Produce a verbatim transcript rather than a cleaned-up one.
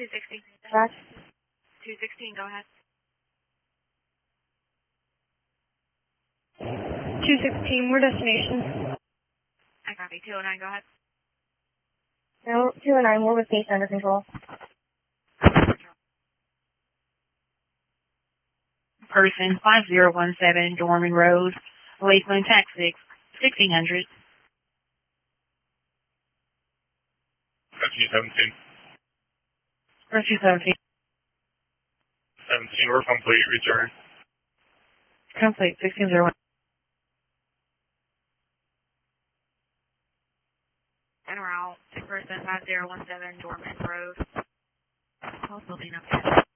two sixteen. Track. two sixteen, go ahead. two sixteen, where destination? I copy. two oh nine, go ahead. No, two oh nine, we're with station under control. Person five zero one seven, Dorman Road, Lakeland, taxi sixteen hundred. Rescue seventeen. Rescue seventeen. seventeen, we're complete, return. Complete, sixteen zero one. And we're out. Person five zero one seven, Dorman Road. Call building up.